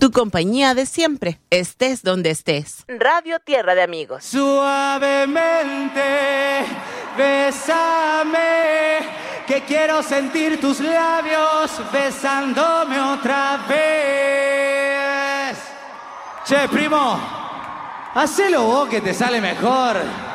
Tu compañía de siempre, estés donde estés. Radio Tierra de Amigos. Suavemente, bésame, que quiero sentir tus labios besándome otra vez. Che, primo, hacelo vos que te sale mejor.